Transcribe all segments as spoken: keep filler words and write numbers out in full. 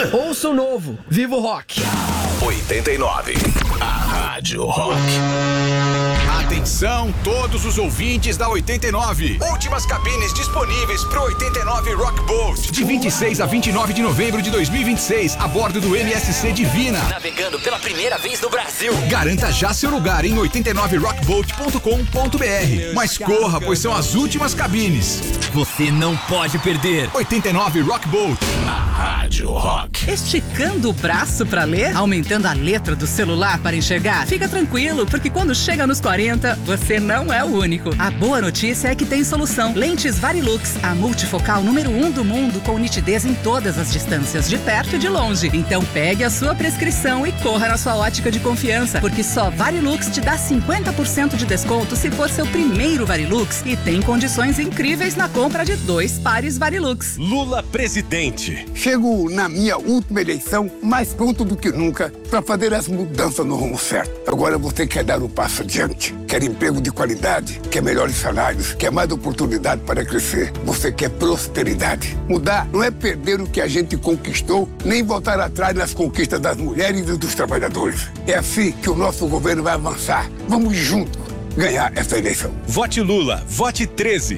Ouça o novo, Vivo Rock. oitenta e nove, a Rádio Rock. Atenção, todos os ouvintes da oitenta e nove. Últimas cabines disponíveis pro oitenta e nove Rock Boat. De vinte e seis a vinte e nove de novembro de dois mil e vinte e seis, a bordo do M S C Divina. Navegando pela primeira vez no Brasil. Garanta já seu lugar em oitenta e nove rock boat ponto com ponto b r. Mas corra, pois são as últimas cabines. Você não pode perder. oitenta e nove Rock Boat. A Rádio Rock. Esticando o braço pra ler? Aumentando a letra do celular para enxergar? Fica tranquilo, porque quando chega nos quarenta, você não é o único. A boa notícia é que tem solução. Lentes Varilux, a multifocal número um do mundo, com nitidez em todas as distâncias, de perto e de longe. Então pegue a sua prescrição e corra na sua ótica de confiança, porque só Varilux te dá cinquenta por cento de desconto se for seu primeiro Varilux e tem condições incríveis na compra de dois pares Varilux. Lula presidente. Chego na minha última eleição mais pronto do que nunca para fazer as mudanças no rumo certo. Agora você quer dar um passo adiante, quer emprego de qualidade, quer melhores salários, quer mais oportunidade para crescer. Você quer prosperidade. Mudar não é perder o que a gente conquistou, nem voltar atrás nas conquistas das mulheres e dos trabalhadores. É assim que o nosso governo vai avançar. Vamos juntos ganhar essa eleição. Vote Lula, vote treze.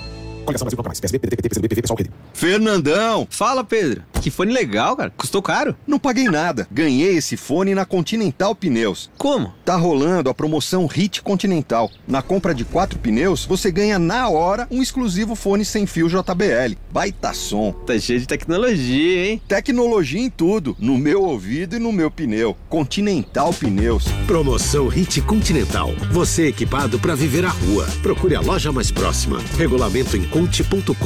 Fernandão, fala, Pedro. Que fone legal, cara. Custou caro? Não paguei nada. Ganhei esse fone na Continental Pneus. Como? Tá rolando a promoção Hit Continental. Na compra de quatro pneus, você ganha na hora um exclusivo fone sem fio J B L. Baita som. Tá cheio de tecnologia, hein? Tecnologia em tudo. No meu ouvido e no meu pneu. Continental Pneus. Promoção Hit Continental. Você equipado para viver a rua. Procure a loja mais próxima. Regulamento em conte ponto com